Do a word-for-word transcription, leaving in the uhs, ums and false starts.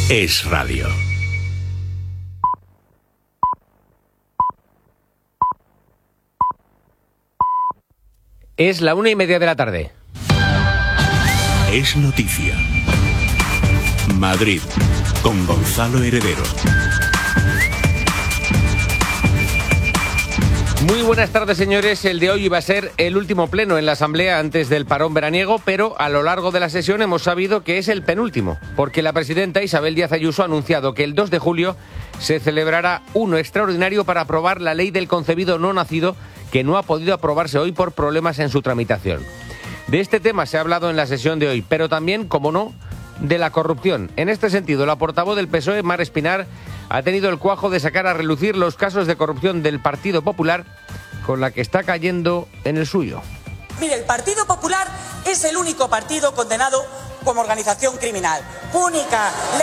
Es radio. Es la una y media de la tarde. Es noticia. Madrid, con Gonzalo Heredero. Muy buenas tardes, señores. El de hoy iba a ser el último pleno en la Asamblea antes del parón veraniego, pero a lo largo de la sesión hemos sabido que es el penúltimo, porque la presidenta Isabel Díaz Ayuso ha anunciado que el dos de julio se celebrará uno extraordinario para aprobar la ley del concebido no nacido, que no ha podido aprobarse hoy por problemas en su tramitación. De este tema se ha hablado en la sesión de hoy, pero también, como no, de la corrupción. En este sentido, la portavoz del P S O E, Mar Espinar, ha tenido el cuajo de sacar a relucir los casos de corrupción del Partido Popular, con la que está cayendo en el suyo. Mire, el Partido Popular es el único partido condenado como organización criminal. Única.